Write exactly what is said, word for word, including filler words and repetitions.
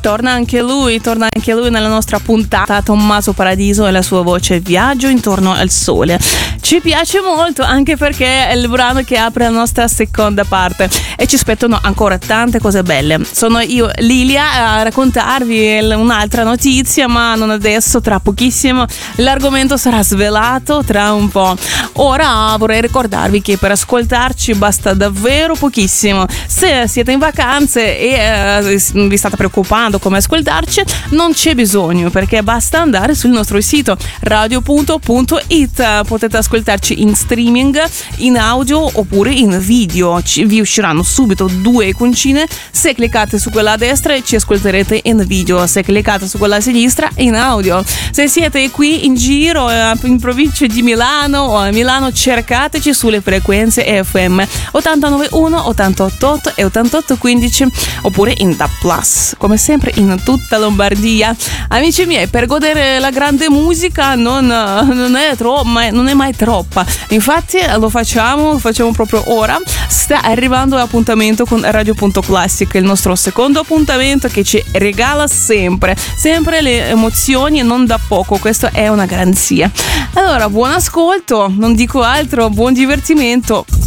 torna anche lui, torna anche lui nella nostra puntata, Tommaso Paradiso e la sua voce Viaggio intorno al sole. Ci piace molto anche perché è il brano che apre la nostra seconda parte e ci aspettano ancora tante cose belle. Sono io, Lilia, a raccontarvi un'altra notizia, ma non adesso, tra pochissimo l'argomento sarà svelato tra un po'. Ora vorrei ricordarvi che per ascoltarci basta davvero pochissimo. Se siete in vacanze e eh, vi state preoccupando come ascoltarci, non c'è bisogno, perché basta andare sul nostro sito radio punto it. Potete ascoltarci in streaming, in audio oppure in video. Ci, vi usciranno subito due iconcine. Se cliccate su quella a destra ci ascolterete in video, se cliccate su quella a sinistra in audio. Se siete qui in giro eh, in provincia di Milano o a Milano, cercateci sulle frequenze F M ottantanove virgola uno, ottantotto virgola otto e ottantotto virgola quindici oppure in D A B plus, come sempre in tutta Lombardia. Amici miei, per godere la grande musica non, non, è, tro- ma non è mai troppa, infatti lo facciamo, lo facciamo proprio ora. Sta arrivando l'appuntamento con Radio Punto Classic, il nostro secondo appuntamento che ci regala sempre, sempre le emozioni e non da poco, questo è una garanzia. Allora, buon ascolto, non dico altro, buon divertimento.